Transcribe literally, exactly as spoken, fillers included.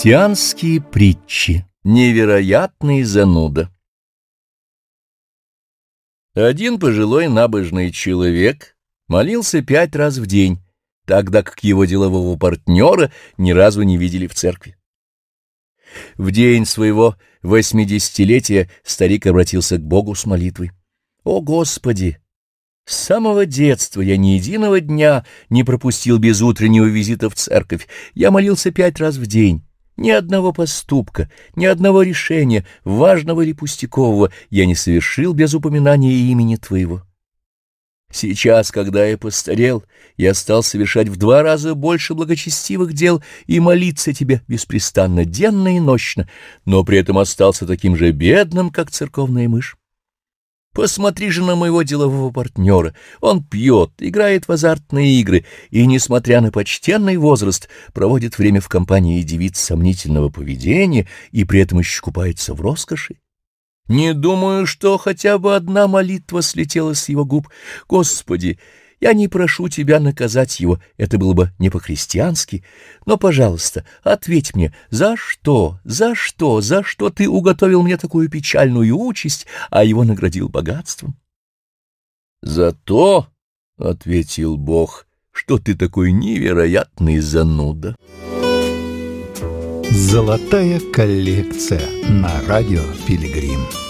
Христианские притчи. Невероятный зануда. Один пожилой набожный человек молился пять раз в день, тогда как его делового партнера ни разу не видели в церкви. В день своего восьмидесятилетия старик обратился к Богу с молитвой: «О Господи! С самого детства я ни единого дня не пропустил без утреннего визита в церковь. Я молился пять раз в день. Ни одного поступка, ни одного решения, важного или пустякового, я не совершил без упоминания имени Твоего. Сейчас, когда я постарел, я стал совершать в два раза больше благочестивых дел и молиться Тебе беспрестанно, денно и нощно, но при этом остался таким же бедным, как церковная мышь. Посмотри же на моего делового партнера. Он пьет, играет в азартные игры и, несмотря на почтенный возраст, проводит время в компании девиц сомнительного поведения и при этом еще купается в роскоши. Не думаю, что хотя бы одна молитва слетела с его губ. Господи, я не прошу Тебя наказать его, это было бы не по-христиански, но, пожалуйста, ответь мне, за что, за что, за что Ты уготовил мне такую печальную участь, а его наградил богатством?» «За то, — ответил Бог, — что ты такой невероятный зануда». Золотая коллекция на радио Пилигрим.